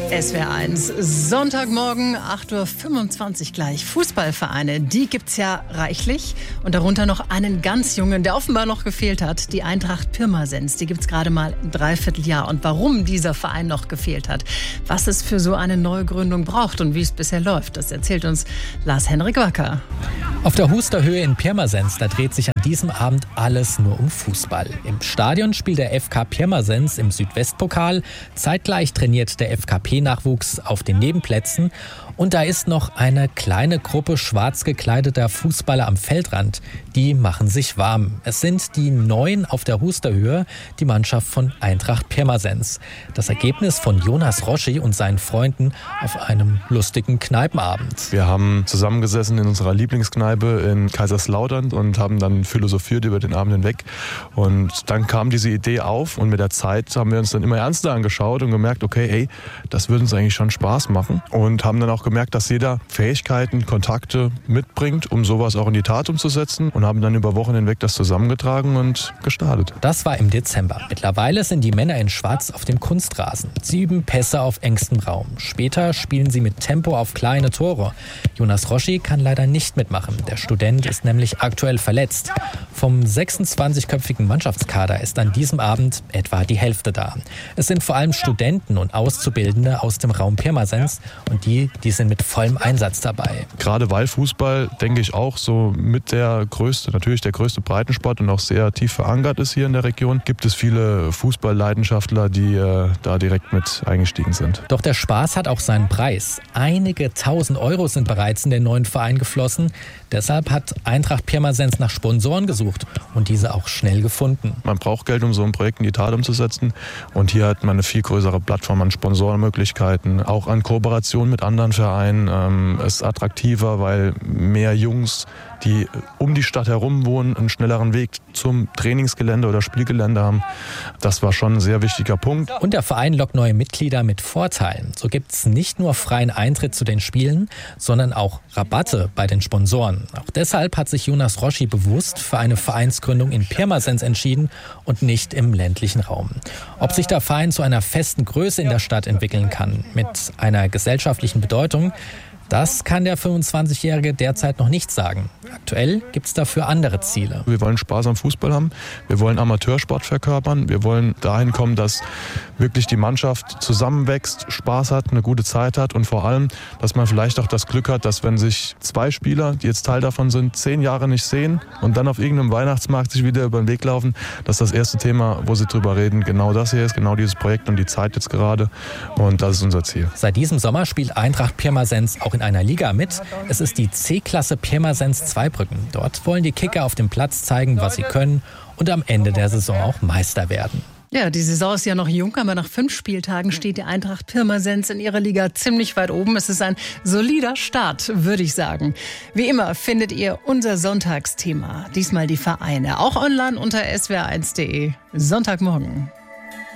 SWR1, Sonntagmorgen, 8.25 Uhr gleich. Fußballvereine, die gibt's ja reichlich. Und darunter noch einen ganz jungen, der offenbar noch gefehlt hat. Die Eintracht Pirmasens, die gibt's gerade mal ein Dreivierteljahr. Und warum dieser Verein noch gefehlt hat, was es für so eine Neugründung braucht und wie es bisher läuft, das erzählt uns Lars-Henrik Wacker. Auf der Husterhöhe in Pirmasens, da dreht sich an diesem Abend alles nur um Fußball. Im Stadion spielt der FK Pirmasens im Südwestpokal. Zeitgleich trainiert der FKP-Nachwuchs auf den Nebenplätzen. Und da ist noch eine kleine Gruppe schwarz gekleideter Fußballer am Feldrand. Die machen sich warm. Es sind die Neuen auf der Husterhöhe, die Mannschaft von Eintracht Pirmasens. Das Ergebnis von Jonas Roschi und seinen Freunden auf einem lustigen Kneipenabend. Wir haben zusammengesessen in unserer Lieblingskneipe in Kaiserslautern und haben dann philosophiert über den Abend hinweg. Und dann kam diese Idee auf und mit der Zeit haben wir uns dann immer ernster angeschaut und gemerkt, okay, das würde uns eigentlich schon Spaß machen. Und haben dann auch gemerkt, dass jeder Fähigkeiten, Kontakte mitbringt, um sowas auch in die Tat umzusetzen. Und haben dann über Wochen hinweg das zusammengetragen und gestartet. Das war im Dezember. Mittlerweile sind die Männer in Schwarz auf dem Kunstrasen. Sie üben Pässe auf engstem Raum. Später spielen sie mit Tempo auf kleine Tore. Jonas Roschi kann leider nicht mitmachen. Der Student ist nämlich aktuell verletzt. Vom 26-köpfigen Mannschaftskader ist an diesem Abend etwa die Hälfte da. Es sind vor allem Studenten und Auszubildende aus dem Raum Pirmasens und die sind mit vollem Einsatz dabei. Gerade weil Fußball, denke ich, auch so mit der größte Breitensport und auch sehr tief verankert ist hier in der Region, gibt es viele Fußballleidenschaftler, die da direkt mit eingestiegen sind. Doch der Spaß hat auch seinen Preis. Einige tausend Euro sind bereits in den neuen Verein geflossen. Deshalb hat Eintracht Pirmasens nach Sponsoren gesucht und diese auch schnell gefunden. Man braucht Geld, um so ein Projekt in die Tat umzusetzen. Und hier hat man eine viel größere Plattform an Sponsorenmöglichkeiten, auch an Kooperation mit anderen Vereinen. Es ist attraktiver, weil mehr Jungs, die um die Stadt herum wohnen, einen schnelleren Weg zum Trainingsgelände oder Spielgelände haben. Das war schon ein sehr wichtiger Punkt. Und der Verein lockt neue Mitglieder mit Vorteilen. So gibt es nicht nur freien Eintritt zu den Spielen, sondern auch Rabatte bei den Sponsoren. Auch deshalb hat sich Jonas Roschi bewusst für eine Vereinsgründung in Pirmasens entschieden und nicht im ländlichen Raum. Ob sich der Verein zu einer festen Größe in der Stadt entwickeln kann, mit einer gesellschaftlichen Bedeutung, das kann der 25-Jährige derzeit noch nicht sagen. Aktuell gibt es dafür andere Ziele. Wir wollen Spaß am Fußball haben, wir wollen Amateursport verkörpern, wir wollen dahin kommen, dass wirklich die Mannschaft zusammenwächst, Spaß hat, eine gute Zeit hat und vor allem, dass man vielleicht auch das Glück hat, dass wenn sich zwei Spieler, die jetzt Teil davon sind, 10 Jahre nicht sehen und dann auf irgendeinem Weihnachtsmarkt sich wieder über den Weg laufen, dass das erste Thema, wo sie drüber reden, genau das hier ist, genau dieses Projekt und die Zeit jetzt gerade und das ist unser Ziel. Seit diesem Sommer spielt Eintracht Pirmasens auch in einer Liga mit. Es ist die C-Klasse Pirmasens Zweibrücken. Dort wollen die Kicker auf dem Platz zeigen, was sie können und am Ende der Saison auch Meister werden. Ja, die Saison ist ja noch jung, aber nach 5 Spieltagen steht die Eintracht Pirmasens in ihrer Liga ziemlich weit oben. Es ist ein solider Start, würde ich sagen. Wie immer findet ihr unser Sonntagsthema, diesmal die Vereine, auch online unter swr1.de. Sonntagmorgen.